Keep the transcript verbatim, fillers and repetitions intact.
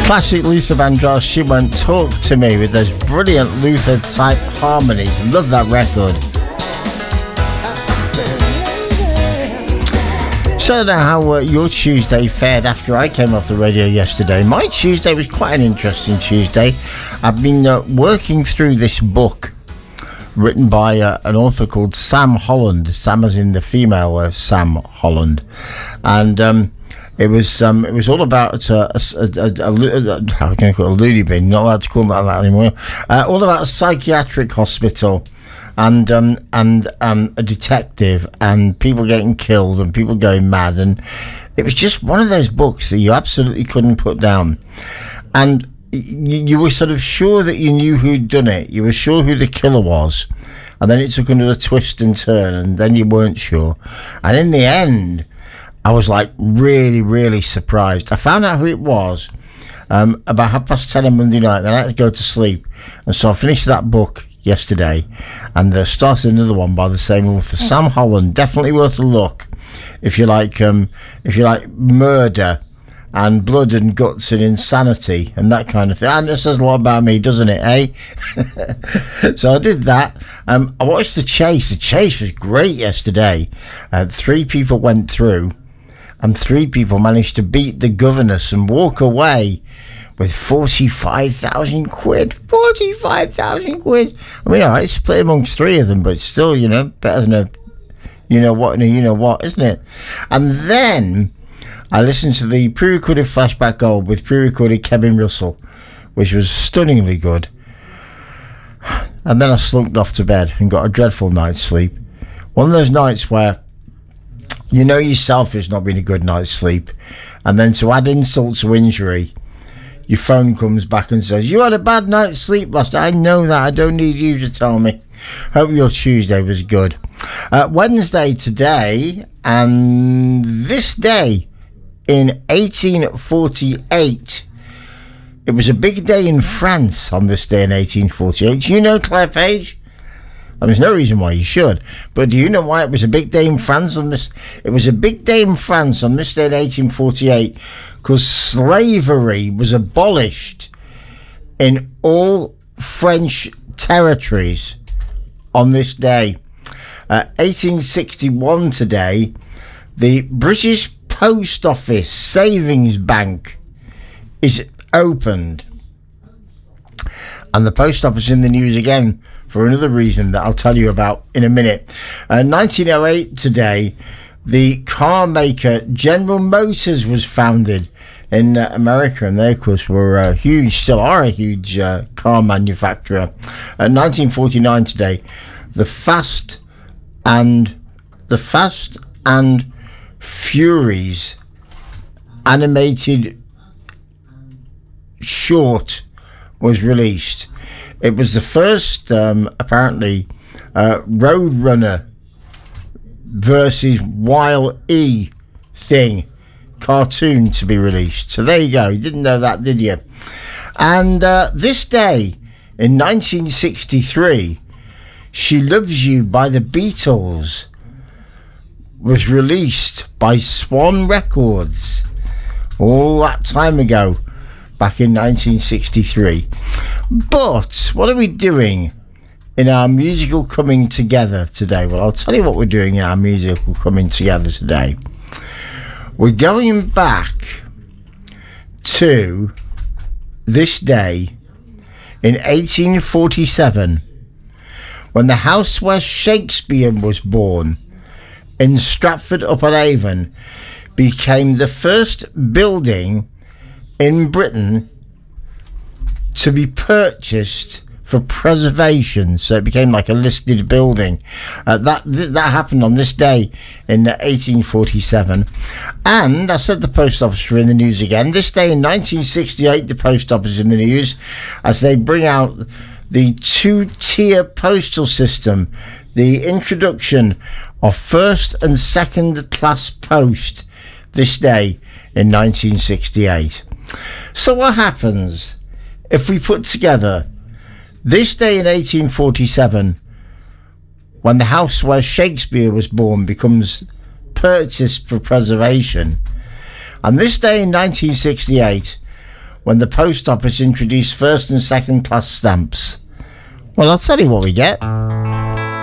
Classic Luther Vandross, She Won't Talk to Me, with those brilliant Luther type harmonies. Love that record. So now how uh, your Tuesday fared after I came off the radio yesterday. My Tuesday was quite an interesting Tuesday. I've been uh, working through this book written by uh, an author called Sam Holland. Sam as in the female uh, Sam Holland. And um It was um, it was all about uh, a, a, a, a, a, how can I call it, a loony bin, not allowed to call that that anymore. Uh, all about a psychiatric hospital, and um, and um, a detective, and people getting killed, and people going mad, and it was just one of those books that you absolutely couldn't put down, and you, you were sort of sure that you knew who'd done it, you were sure who the killer was, and then it took another twist and turn, and then you weren't sure, and in the end, I was like really, really surprised. I found out who it was um, about half past ten on Monday night. Then I had to go to sleep, and so I finished that book yesterday, and uh, started another one by the same author, Sam Holland. Definitely worth a look if you like, um, if you like murder and blood and guts and insanity and that kind of thing. And it says a lot about me, doesn't it, eh? So I did that. Um, I watched The Chase. The Chase was great yesterday. Uh, three people went through, and three people managed to beat the governess and walk away with forty-five thousand quid. forty-five thousand quid. I mean, all right, split amongst three of them, but still, you know, better than a you know what and a you know what, isn't it? And then I listened to the pre-recorded Flashback Gold with pre-recorded Kevin Russell, which was stunningly good. And then I slunked off to bed and got a dreadful night's sleep. One of those nights where you know yourself it's not been a good night's sleep, and then to add insult to injury, your phone comes back and says, you had a bad night's sleep last night. I know that. I don't need you to tell me. Hope your Tuesday was good. Uh, Wednesday today, and this day in eighteen forty-eight, it was a big day in France on this day in eighteen forty-eight. Do you know, Claire Page? And there's no reason why you should, but do you know why it was a big day in France on this? It was a big day in France on this day in eighteen forty-eight because slavery was abolished in all French territories on this day. Uh, eighteen sixty-one today, the British Post Office Savings Bank is opened, and the post office in the news again for another reason that I'll tell you about in a minute. Uh, nineteen oh eight today, the car maker General Motors was founded in uh, America, and they of course were uh, huge, still are a huge uh, car manufacturer. Uh, nineteen forty-nine today, the Fast and the Fast and Furious animated short was released. It was the first, um, apparently, uh, Roadrunner versus Wile-E thing cartoon to be released. So there you go. You didn't know that, did you? And uh, this day in nineteen sixty-three, She Loves You by the Beatles was released by Swan Records all that time ago, back in nineteen sixty-three. But what are we doing in our musical coming together today? Well, I'll tell you what we're doing in our musical coming together today. We're going back to this day in eighteen forty-seven, when the house where Shakespeare was born in Stratford-upon-Avon became the first building in Britain to be purchased for preservation. So it became like a listed building. Uh, that th- that happened on this day in uh, eighteen forty-seven. And I said the post office were in the news again. This day in nineteen sixty-eight, the post office is in the news as they bring out the two-tier postal system, the introduction of first and second class post this day in nineteen sixty-eight. So what happens if we put together this day in eighteen forty-seven, when the house where Shakespeare was born becomes purchased for preservation, and this day in nineteen sixty-eight, when the post office introduced first and second class stamps. Well, I'll tell you what we get.